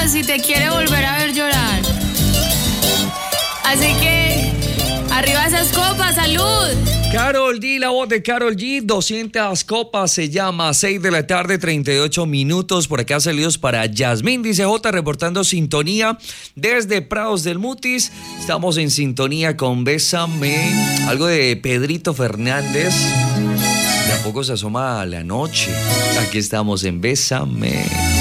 si te quiere volver a ver llorar. Así que, arriba esas copas, salud. Karol G, la voz de Karol G, 200 copas se llama, 6 de la tarde, 38 minutos. Por acá saludos para Yasmín, dice J, reportando sintonía desde Prados del Mutis. Estamos en sintonía con Bésame, algo de Pedrito Fernández. De a poco se asoma la noche. Aquí estamos en Bésame.